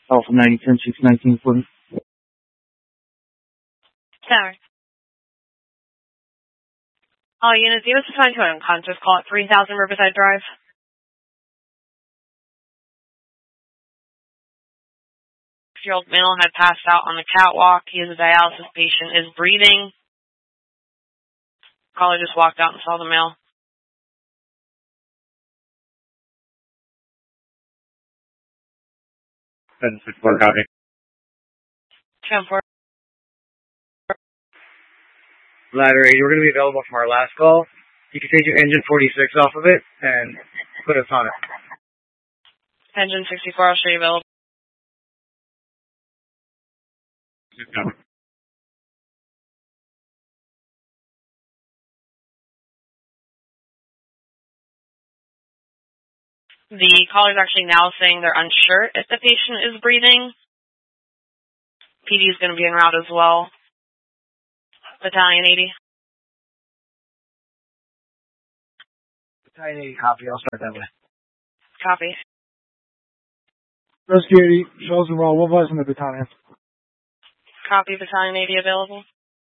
Alpha 90, 10, 6, 19, 20. Tower. All units, units assigned to an unconscious call at 3000 Riverside Drive. Year-old male had passed out on the catwalk. He is a dialysis patient, is breathing. Caller just walked out and saw the male. 764 copy. 10-4. Ladder 80, we're going to be available from our last call. You can take your engine 46 off of it and put us on it. Engine 64, I'll show you available. The caller is actually now saying they're unsure if the patient is breathing. PD is going to be en route as well. Battalion 80. Battalion 80 copy, I'll start that way. Copy. Rescue 80, shows and roll. What was in the battalion? Copy, Battalion 80 available.